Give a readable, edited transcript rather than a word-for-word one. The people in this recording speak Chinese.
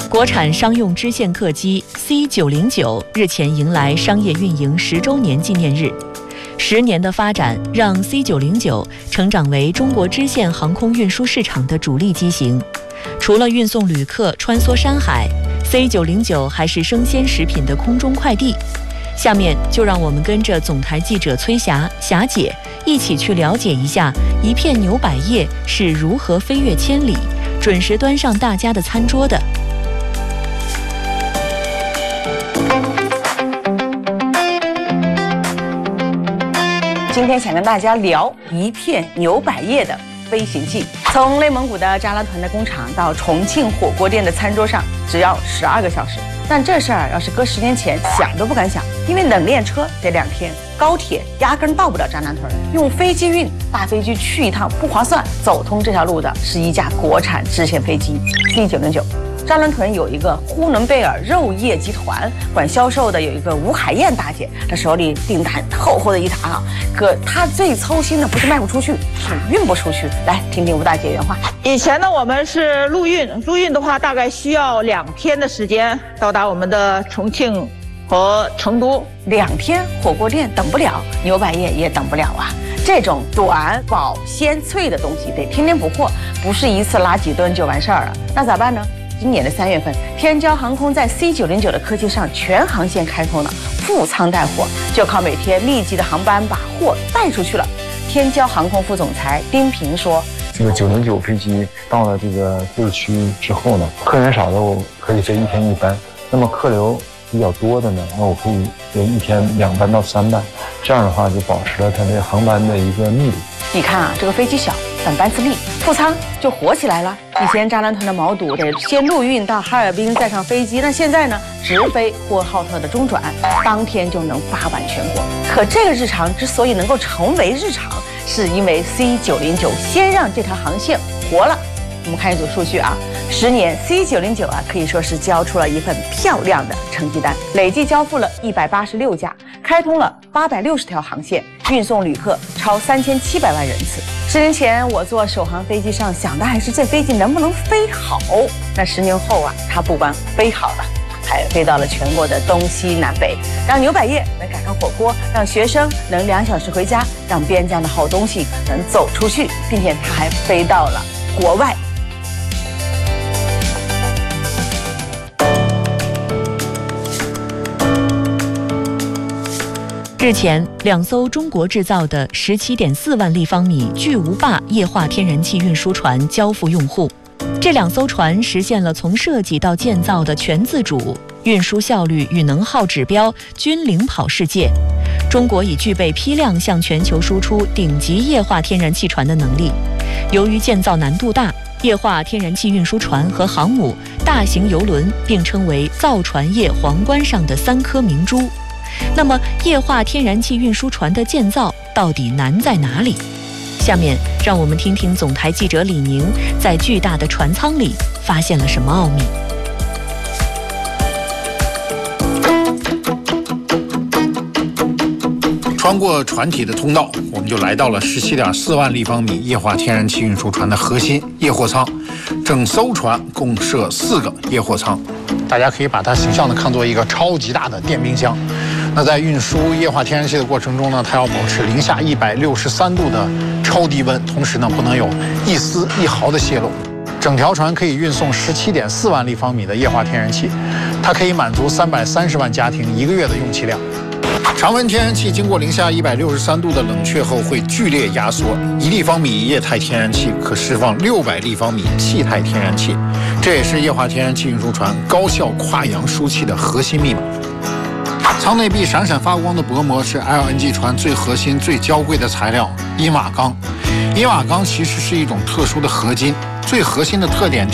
国产商用支线客机 C909日前迎来商业运营10周年纪念日。10年的发展让 C909成长为中国支线航空运输市场的主力机型。除了运送旅客穿梭山海， C909还是生鲜食品的空中快递。下面就让我们跟着总台记者崔霞姐一起去了解一下一片牛百叶是如何飞越千里，准时端上大家的餐桌的。 今天想跟大家聊一片牛百叶的飞行记。从内蒙古的扎拉团的工厂到重庆火锅店的餐桌上，只要12个小时。但这事儿要是搁10年前，想都不敢想，因为冷链车得2天，高铁压根到不了扎兰屯，用飞机运大飞机去一趟不划算。走通这条路的是一架国产支线飞机 C909。扎兰屯有一个呼伦贝尔肉业集团，管销售的有一个吴海燕大姐，她手里订单厚厚的一沓啊。可她最操心的不是卖不出去，是运不出去。来听听吴大姐原话。 以前呢，我们是陆运的话，大概需要2天的时间到达我们的重庆和成都。 2天火锅店等不了，牛百叶也等不了啊。这种短保鲜脆的东西得天天补货，不是一次拉几吨就完事儿了。那咋办呢？今年的3月份，天骄航空在 C909的客机上全航线开通了副舱带货，就靠每天密集的航班把货带出去了。天骄航空副总裁丁平说：“ 这个909飞机到了这个市区之后呢，客人少的我可以飞1天1班，那么客流比较多的呢，那我可以飞1天2班到3班，这样的话就保持了它这个航班的一个密度。 你看啊，这个飞机小，但班次密，副舱就火起来了。以前扎兰团的毛肚得先陆运到哈尔滨，再上飞机，那现在呢，直飞呼和浩特的中转，当天就能发往全国。可这个日常之所以能够成为日常，是因为 C909先让这条航线活了。我们看一组数据啊，10年 C909啊可以说是交出了一份漂亮的成绩单，累计交付了186架，开通了860条航线，运送旅客超3700万人次。10年前我坐首航飞机上想的还是这飞机能不能飞好，那10年后啊，它不光飞好了，还飞到了全国的东西南北，让牛百叶能赶上火锅，让学生能2小时回家，让边疆的好东西能走出去，并且它还飞到了国外。 日前，2艘中国制造的17.4万立方米巨无霸液化天然气运输船交付用户。这2艘船实现了从设计到建造的全自主，运输效率与能耗指标均领跑世界。中国已具备批量向全球输出顶级液化天然气船的能力。由于建造难度大，液化天然气运输船和航母、大型邮轮并称为造船业皇冠上的3颗明珠。那么，液化天然气运输船的建造到底难在哪里？下面让我们听听总台记者李宁在巨大的船舱里发现了什么奥秘。 穿过船体的通道，我们就来到了17.4万立方米液化天然气运输船的核心液货舱。整艘船共设4个液货舱，大家可以把它形象地看作一个超级大的电冰箱。那在运输液化天然气的过程中呢，它要保持零下163度的超低温，同时呢不能有一丝一毫的泄漏。整条船可以运送17.4万立方米的液化天然气，它可以满足330万家庭1个月的用气量。常温天然气经过零下163度的冷却后会剧烈压缩，1立方米液态天然气可释放600立方米气态天然气，这也是液化天然气运输船高效跨洋输气的核心密码。舱内壁闪闪发光的薄膜是 LNG 船最核心、最娇贵的材料——银瓦钢。银瓦钢其实是一种特殊的合金，最核心的特点